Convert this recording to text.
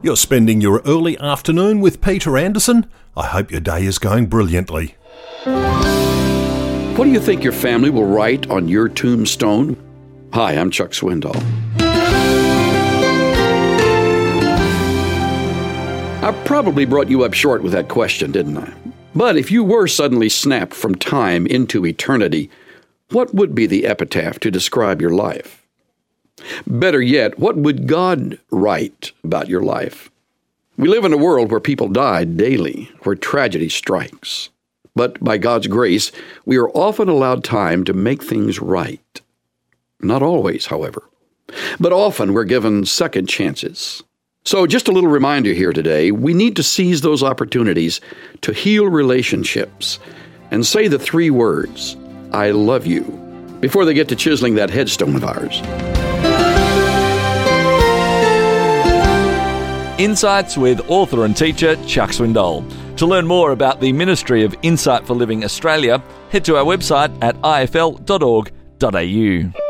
You're spending your early afternoon with Peter Anderson? I hope your day is going brilliantly. What do you think your family will write on your tombstone? Hi, I'm Chuck Swindoll. I probably brought you up short with that question, didn't I? But if you were suddenly snapped from time into eternity, what would be the epitaph to describe your life? Better yet, what would God write about your life? We live in a world where people die daily, where tragedy strikes. But by God's grace, we are often allowed time to make things right. Not always, however. But often we're given second chances. So just a little reminder here today, we need to seize those opportunities to heal relationships and say the 3 words, I love you, before they get to chiseling that headstone of ours. Insights with author and teacher Chuck Swindoll. To learn more about the Ministry of Insight for Living Australia, head to our website at ifl.org.au.